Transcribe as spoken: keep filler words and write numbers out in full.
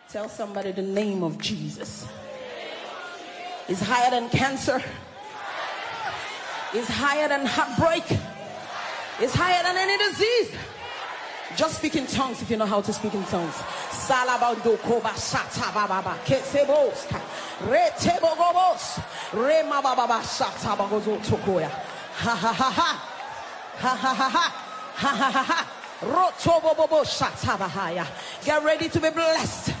Tell somebody the name of Jesus is higher than cancer, is higher than heartbreak, is higher than any disease. Just speak in tongues if you know how to speak in tongues. Salabando koba shata baba kesebos retebogobos rema baba shata bagozo tokoya. Ha ha ha ha ha ha ha ha ha ha ha ha. Rotobobobo shata bahaya. Get ready to be blessed.